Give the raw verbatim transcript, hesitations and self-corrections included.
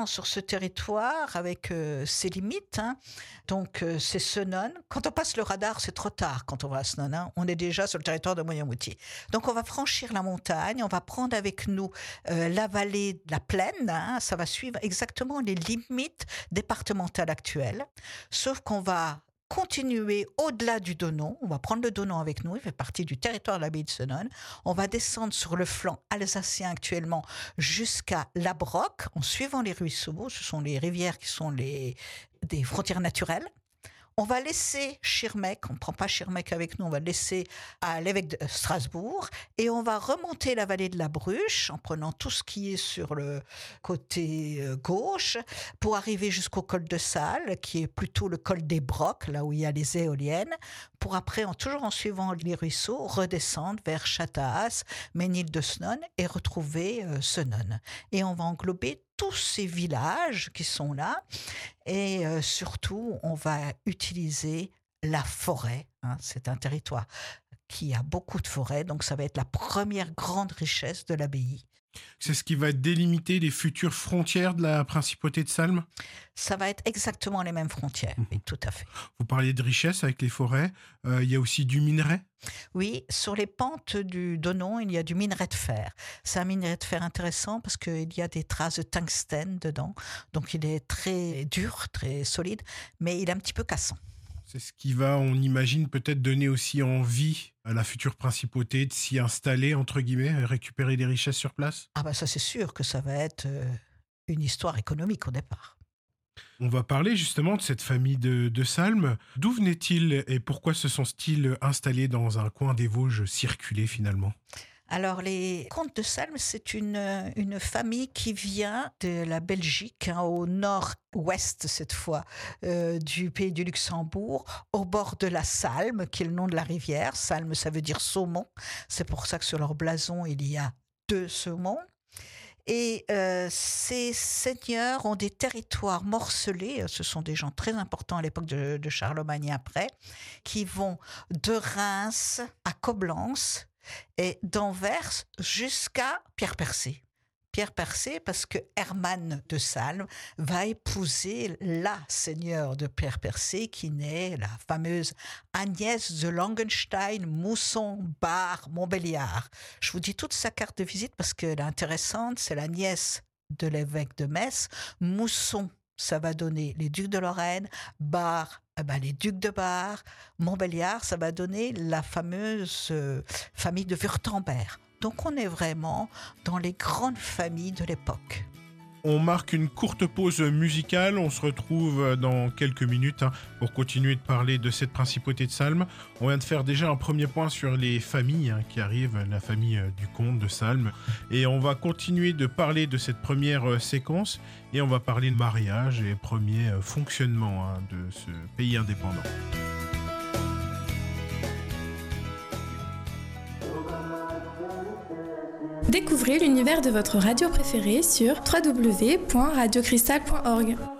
sur ce territoire avec euh, ses limites. Hein. Donc, euh, c'est Senon. Quand on passe le radar, c'est trop tard quand on va à Senon. Hein. On est déjà sur le territoire de Moyen-Moutier. Donc, on va franchir la montagne. On va prendre avec nous euh, la vallée de la plaine. Hein. Ça va suivre exactement les limites départementales actuelles. Sauf qu'on va continuer au-delà du Donon. On va prendre le Donon avec nous. Il fait partie du territoire de l'abbaye de Senon. On va descendre sur le flanc alsacien actuellement jusqu'à la Broc en suivant les ruisseaux. Ce sont les rivières qui sont les, des frontières naturelles. On va laisser Schirmeck, on ne prend pas Schirmeck avec nous, on va le laisser à l'évêque de Strasbourg et on va remonter la vallée de la Bruche en prenant tout ce qui est sur le côté gauche pour arriver jusqu'au col de Salles, qui est plutôt le col des Brocs, là où il y a les éoliennes, pour après, en, toujours en suivant les ruisseaux, redescendre vers Chataas, Ménil-de-Senon et retrouver euh, Senon. Et on va englober tous ces villages qui sont là et euh, surtout on va utiliser la forêt, hein. C'est un territoire qui a beaucoup de forêts, donc ça va être la première grande richesse de l'abbaye. C'est ce qui va délimiter les futures frontières de la principauté de Salm ? Ça va être exactement les mêmes frontières, mmh. Oui, tout à fait. Vous parliez de richesse avec les forêts, euh, il y a aussi du minerai ? Oui, sur les pentes du Donon, il y a du minerai de fer. C'est un minerai de fer intéressant parce qu'il y a des traces de tungstène dedans, donc il est très dur, très solide, mais il est un petit peu cassant. C'est ce qui va, on imagine, peut-être donner aussi envie à la future principauté de s'y installer, entre guillemets, et récupérer des richesses sur place ? Ah ben ça, c'est sûr que ça va être euh, une histoire économique au départ. On va parler justement de cette famille de, de Salm. D'où venaient-ils et pourquoi se sont-ils installés dans un coin des Vosges circulé finalement ? Alors, les comtes de Salm, c'est une, une famille qui vient de la Belgique, hein, au nord-ouest cette fois, euh, du pays du Luxembourg, au bord de la Salme, qui est le nom de la rivière. Salme, ça veut dire saumon. C'est pour ça que sur leur blason, il y a deux saumons. Et euh, ces seigneurs ont des territoires morcelés, ce sont des gens très importants à l'époque de, de Charlemagne et après, qui vont de Reims à Coblence, et d'Anvers jusqu'à Pierre Percé. Pierre Percé parce que Hermann de Salm va épouser la seigneur de Pierre Percé qui naît la fameuse Agnès de Langenstein, Mousson, Bar, Montbéliard. Je vous dis toute sa carte de visite parce qu'elle est intéressante, c'est la nièce de l'évêque de Metz. Mousson, ça va donner les ducs de Lorraine, Bar, eh ben, les ducs de Bar, Montbéliard, ça va donner la fameuse euh, famille de Wurtemberg. Donc on est vraiment dans les grandes familles de l'époque. On marque une courte pause musicale, on se retrouve dans quelques minutes hein, pour continuer de parler de cette principauté de Salm. On vient de faire déjà un premier point sur les familles hein, qui arrivent, la famille du comte de Salm. Et on va continuer de parler de cette première séquence et on va parler de mariage et premier fonctionnement hein, de ce pays indépendant. Découvrez l'univers de votre radio préférée sur w w w point radio cristal point org.